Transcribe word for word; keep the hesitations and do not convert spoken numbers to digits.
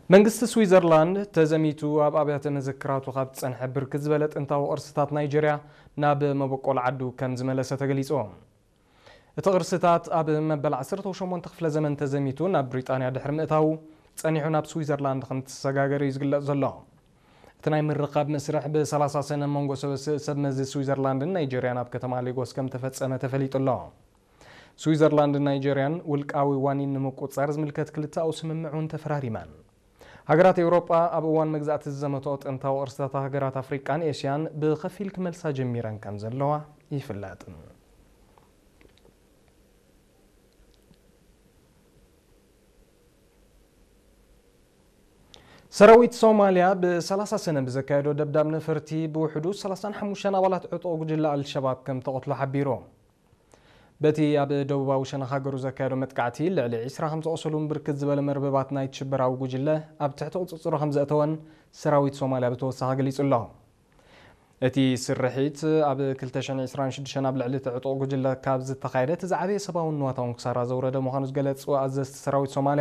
መንግስት ስዊዘርላንድ ተዘሚቱ ኣብ ኣብያተ መዘክራቱ ካብ ጸንሐ ብርክት ዝበለ ጥንታዊ ቅርስታት ናይጀርያ ናብ መበቆል ዓዱ ከም ዝመለሰ ተገሊጹ። እቲ ቅርስታት ኣብ መበል ዓሰርተ ወሸሞንተ ክፍለ ዘመን ተዘሚቱ ናብ ብሪጣንያ ድሕሪ ምእታው ጸኒሑ ናብ ስዊዘርላንድ ከም ተሰጋገረ ይዝግለጽ ዘሎ። እቲ ናይ ምርኻብ መስርሕ ብ30 ሰነ መንጎ ሰብ መዚ ስዊዘርላንድን ናይጀርያን ኣብ ከተማ ሌጎስ ከም ተፈጸመ ተፈሊጡ ኣሎ። ስዊዘርላንድን ናይጀርያን ውልቃዊ ዋኒን ንምቁጻር ዝምልከት ክልተ ስምምዑን ተፈራሪመን። ሃገራት ኤውሮጳ ኣብ እዋን መግዛእቲ ዝዘመቶ ጥንታዊ ቅርስታት ሃገራት ኣፍሪቃን ኤስያን ብኸፊል ክመልሳ ጀሚረን ከም ዘለዋ ይፍለጥ። ሰራዊት ሶማሊያ ብ30 ሰነ ብዘካየዶ ደብዳብ ነፈርቲ ብውሕዱ ሰላሳ ወሓሙሽተ ኣባላት ዕጡቕ ጉጅለ አልሸባብ ከም ተቐትሉ ሓቢሩ። በቲ ኣብ ደቡባዊ ሸነኽ ሃገሩ ዘካየዶ መጥቃዕቲ ልዕሊ ዒስራ ከም ዝቆሰሉን ብርክት ዝበለ መርበባት ናይ ሽበራዊ ጉጅለ ኣብ ትሕቲ ቁፅፅሩ ከም ዘእተወን ሰራዊት ሶማሊያ ብተወሳኺ ገሊጹ ኣሎ። እቲ ስርሒት ኣብ ክልተ ሽሕን ዒስራን ሽዱሽተ ኣብ ልዕሊ ዕጡቕ ጉጅለ ካብ ዝተኻየደ እቲ ዝዓበየ ሰብኣውን ንዋታውን ክሳራ ዘውረደ ምዃኑ ዝገለጹ ኣዘዝቲ ሰራዊት ሶማሊያ